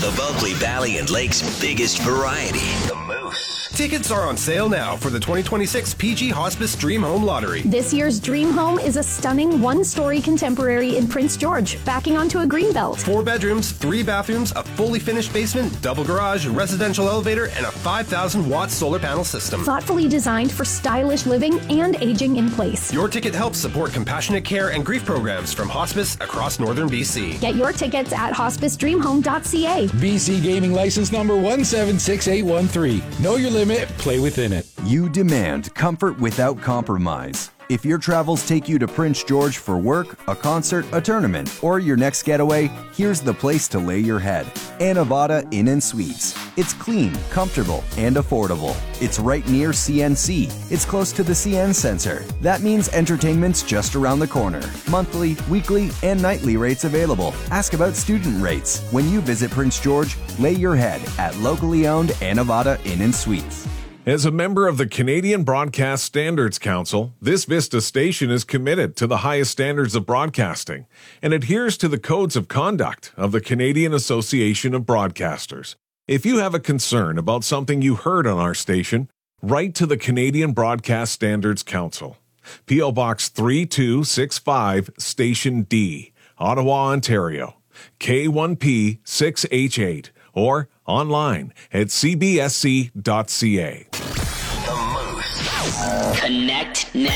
The Bulkley Valley and Lakes' biggest variety. The Moose. Tickets are on sale now for the 2026 PG Hospice Dream Home Lottery. This year's Dream Home is a stunning one-story contemporary in Prince George, backing onto a greenbelt. 4 bedrooms, 3 bathrooms, a fully finished basement, double garage, residential elevator, and a 5,000-watt solar panel system. Thoughtfully designed for stylish living and aging in place. Your ticket helps support compassionate care and grief programs from hospice across northern BC. Get your tickets at hospicedreamhome.ca. BC Gaming License number 176813. Know your limit, play within it. You demand comfort without compromise. If your travels take you to Prince George for work, a concert, a tournament, or your next getaway, here's the place to lay your head. Anavada Inn & Suites. It's clean, comfortable, and affordable. It's right near CNC. It's close to the CN Center. That means entertainment's just around the corner. Monthly, weekly, and nightly rates available. Ask about student rates. When you visit Prince George, lay your head at locally owned Anavada Inn & Suites. As a member of the Canadian Broadcast Standards Council, this Vista station is committed to the highest standards of broadcasting and adheres to the codes of conduct of the Canadian Association of Broadcasters. If you have a concern about something you heard on our station, write to the Canadian Broadcast Standards Council. P.O. Box 3265, Station D, Ottawa, Ontario, K1P 6H8, or online at cbsc.ca. The Moose. Connect now.